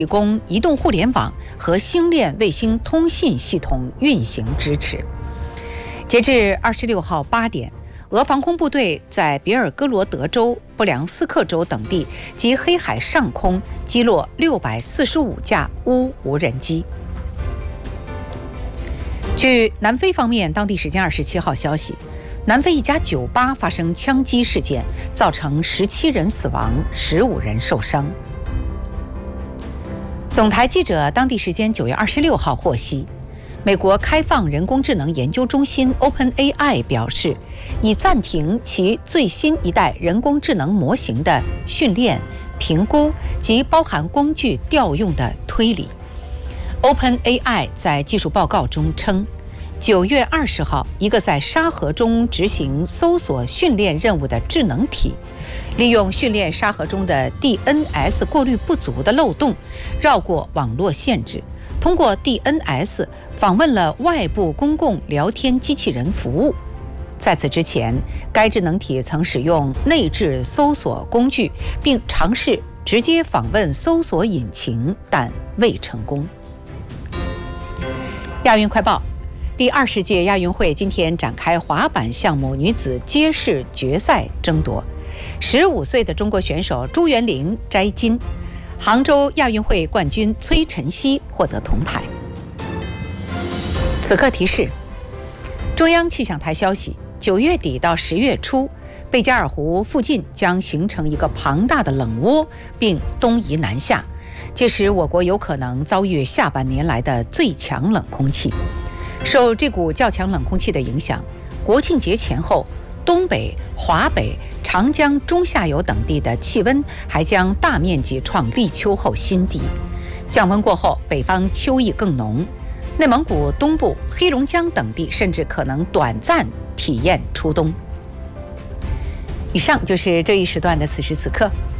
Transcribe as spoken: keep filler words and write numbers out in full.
提供移动互联网和星链卫星通信系统运行支持。截至二十六号八点，俄防空部队在别尔哥罗德州、布良斯克州等地及黑海上空击落六百四十五架乌无人机。据南非方面当地时间二十七号消息，南非一家酒吧发生枪击事件，造成十七人死亡，十五人受伤。总台记者当地时间九月二十六号获悉，美国开放人工智能研究中心 OpenAI 表示，已暂停其最新一代人工智能模型的训练、评估及包含工具调用的推理。OpenAI 在技术报告中称，九月二十号，一个在沙河中执行搜索训练任务的智能体，利用训练沙河中的 D N S 过滤不足的漏洞，绕过网络限制，通过 D N S 访问了外部公共聊天机器人服务。在此之前，该智能体曾使用内置搜索工具，并尝试直接访问搜索引擎，但未成功。亚运快报：第二十届亚运会今天展开滑板项目女子街式决赛争夺，十五岁的中国选手朱元玲摘金，杭州亚运会冠军崔晨曦获得铜牌。此刻提示：中央气象台消息，九月底到十月初，贝加尔湖附近将形成一个庞大的冷涡，并东移南下，届时我国有可能遭遇下半年来的最强冷空气。受这股较强冷空气的影响，国庆节前后，东北、华北、长江中下游等地的气温还将大面积创立秋后新低。降温过后，北方秋意更浓，内蒙古东部、黑龙江等地甚至可能短暂体验初冬。以上就是这一时段的此时此刻。